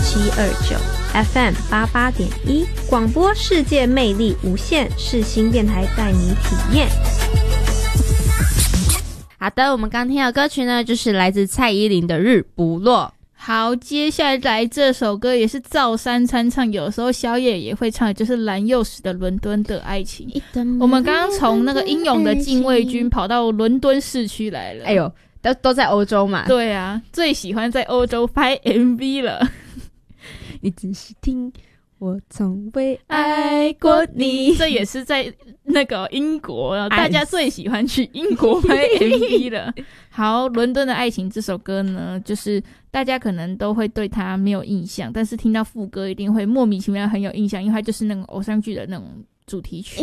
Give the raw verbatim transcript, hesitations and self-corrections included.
七二九 F M 八八点一，广播世界魅力无限，世新电台带你体验。 好的，我们刚听的歌曲呢，就是来自蔡依林的《日不落》。 好，接下来这首歌也是赵三餐唱，有时候宵夜也会唱，就是蓝又时的《伦敦的爱情》。我们刚刚从那个英勇的禁卫军跑到伦敦市区来了。 哎呦，都都在欧洲嘛。 对啊，最喜欢在欧洲拍 M V 了。 你仔细听，我从未爱过你。 这也是在那个英国，大家最喜欢去英国拍 M V 了。好，伦敦的爱情这首歌呢，就是大家可能都会对它没有印象，但是听到副歌一定会莫名其妙很有印象，因为它就是那种偶像剧的那种主题曲。